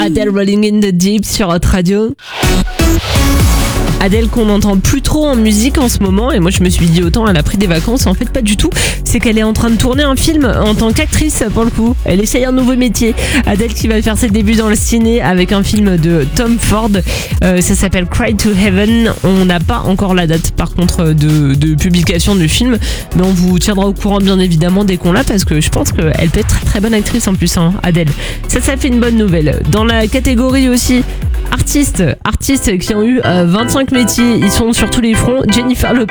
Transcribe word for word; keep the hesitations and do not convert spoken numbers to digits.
Adele Rolling in the Deep sur Hot Radio. Adele qu'on n'entend plus trop en musique en ce moment, et moi je me suis dit autant elle a pris des vacances, en fait pas du tout, c'est qu'elle est en train de tourner un film en tant qu'actrice pour le coup, elle essaye un nouveau métier. Adele qui va faire ses débuts dans le ciné avec un film de Tom Ford, euh, ça s'appelle Cry to Heaven, on n'a pas encore la date par contre de, de publication du film, mais on vous tiendra au courant bien évidemment dès qu'on l'a, parce que je pense qu'elle peut être très très bonne actrice en plus, hein, Adele. Ça ça fait une bonne nouvelle. Dans la catégorie aussi artistes, artistes qui ont eu euh, vingt-cinq métiers, ils sont sur tous les fronts. Jennifer Lopez